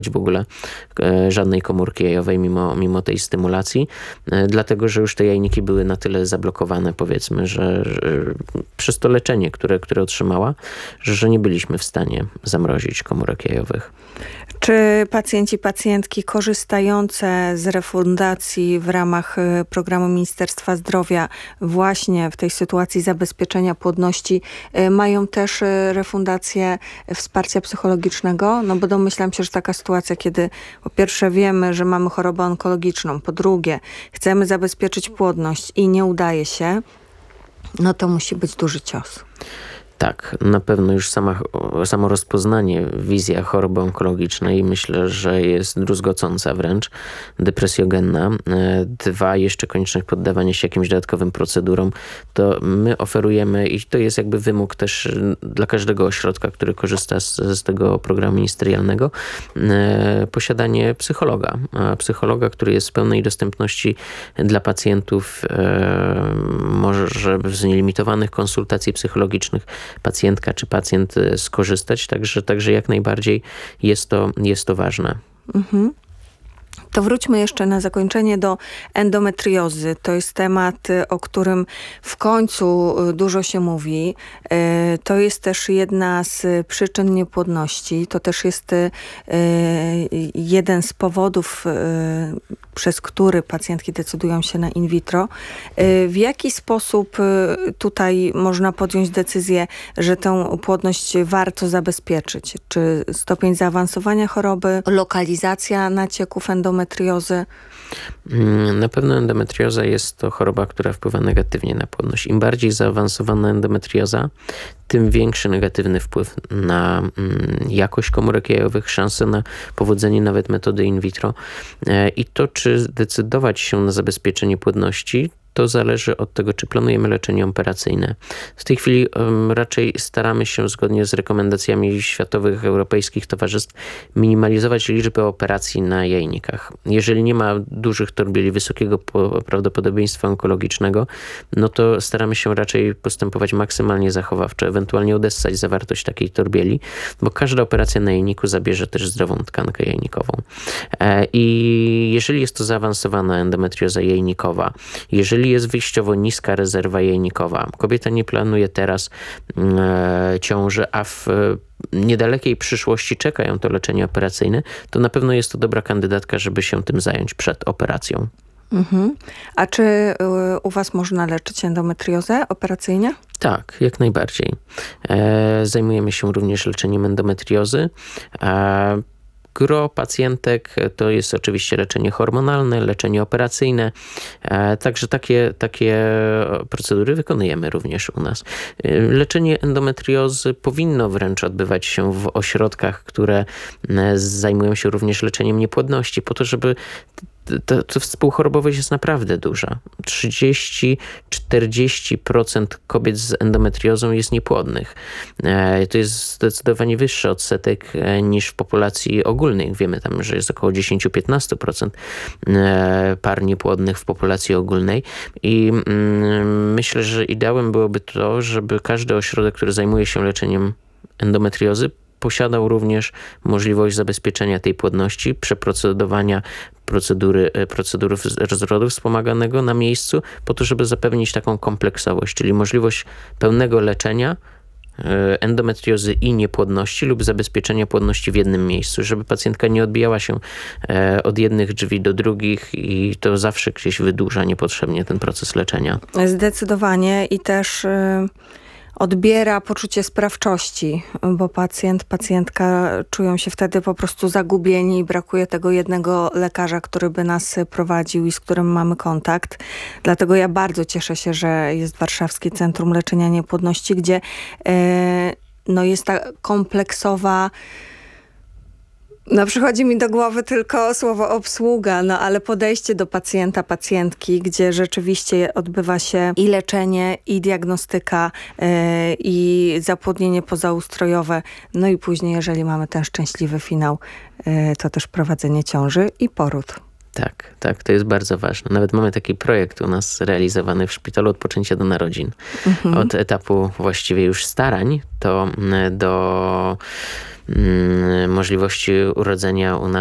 w ogóle żadnej komórki jajowej mimo tej stymulacji, dlatego że już te jajniki były na tyle zablokowane, powiedzmy, że przez to leczenie, które otrzymała, że nie byliśmy w stanie zamrozić komórek jajowych. Czy pacjentki korzystające z refundacji w ramach programu Ministerstwa Zdrowia właśnie w tej sytuacji zabezpieczenia płodności mają też refundację wsparcia psychologicznego? No bo domyślam się, że taka sytuacja, kiedy po pierwsze wiemy, że mamy chorobę onkologiczną, po drugie chcemy zabezpieczyć płodność i nie udaje się, no to musi być duży cios. Tak, na pewno już samo rozpoznanie, wizja choroby onkologicznej myślę, że jest druzgocąca wręcz, depresjogenna. 2, jeszcze konieczność poddawania się jakimś dodatkowym procedurom. To my oferujemy i to jest jakby wymóg też dla każdego ośrodka, który korzysta z tego programu ministerialnego, posiadanie psychologa, który jest w pełnej dostępności dla pacjentów, może w nielimitowanych konsultacji psychologicznych pacjentka czy pacjent skorzystać, także jak najbardziej jest to ważne. Mhm. To wróćmy jeszcze na zakończenie do endometriozy. To jest temat, o którym w końcu dużo się mówi. To jest też jedna z przyczyn niepłodności. To też jest jeden z powodów, przez który pacjentki decydują się na in vitro. W jaki sposób tutaj można podjąć decyzję, że tę płodność warto zabezpieczyć? Czy stopień zaawansowania choroby, lokalizacja nacieków endometriozy? Na pewno endometrioza jest to choroba, która wpływa negatywnie na płodność. Im bardziej zaawansowana endometrioza, tym większy negatywny wpływ na jakość komórek jajowych, szanse na powodzenie nawet metody in vitro. I to, czy decydować się na zabezpieczenie płodności, to zależy od tego, czy planujemy leczenie operacyjne. W tej chwili raczej staramy się zgodnie z rekomendacjami światowych, europejskich towarzystw minimalizować liczbę operacji na jajnikach. Jeżeli nie ma dużych torbieli wysokiego prawdopodobieństwa onkologicznego, no to staramy się raczej postępować maksymalnie zachowawczo, ewentualnie odessać zawartość takiej torbieli, bo każda operacja na jajniku zabierze też zdrową tkankę jajnikową. I jeżeli jest to zaawansowana endometrioza jajnikowa, jeżeli jest wyjściowo niska rezerwa jajnikowa, kobieta nie planuje teraz ciąży, a w niedalekiej przyszłości czeka ją to leczenie operacyjne, to na pewno jest to dobra kandydatka, żeby się tym zająć przed operacją. Mhm. A czy u was można leczyć endometriozę operacyjnie? Tak, jak najbardziej. Zajmujemy się również leczeniem endometriozy. Gro pacjentek to jest oczywiście leczenie hormonalne, leczenie operacyjne, także takie procedury wykonujemy również u nas. Leczenie endometriozy powinno wręcz odbywać się w ośrodkach, które zajmują się również leczeniem niepłodności, po to, żeby to współchorobowość jest naprawdę duża. 30-40% kobiet z endometriozą jest niepłodnych. To jest zdecydowanie wyższy odsetek niż w populacji ogólnej. Wiemy tam, że jest około 10-15% par niepłodnych w populacji ogólnej. I myślę, że ideałem byłoby to, żeby każdy ośrodek, który zajmuje się leczeniem endometriozy, posiadał również możliwość zabezpieczenia tej płodności, przeprocedowania procedur rozrodu wspomaganego na miejscu, po to, żeby zapewnić taką kompleksowość, czyli możliwość pełnego leczenia endometriozy i niepłodności lub zabezpieczenia płodności w jednym miejscu, żeby pacjentka nie odbijała się od jednych drzwi do drugich i to zawsze gdzieś wydłuża niepotrzebnie ten proces leczenia. Zdecydowanie i też odbiera poczucie sprawczości, bo pacjentka czują się wtedy po prostu zagubieni i brakuje tego jednego lekarza, który by nas prowadził i z którym mamy kontakt. Dlatego ja bardzo cieszę się, że jest Warszawskie Centrum Leczenia Niepłodności, gdzie jest ta kompleksowa. Przychodzi mi do głowy tylko słowo obsługa, ale podejście do pacjenta, pacjentki, gdzie rzeczywiście odbywa się i leczenie, i diagnostyka, i zapłodnienie pozaustrojowe. No i później, jeżeli mamy ten szczęśliwy finał, to też prowadzenie ciąży i poród. Tak, to jest bardzo ważne. Nawet mamy taki projekt u nas realizowany w szpitalu od poczęcia do narodzin. Od etapu właściwie już starań do możliwości urodzenia u nas